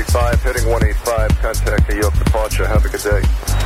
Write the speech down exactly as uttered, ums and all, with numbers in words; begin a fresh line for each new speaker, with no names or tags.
five, heading one eight five, contact New York departure. Have a good day.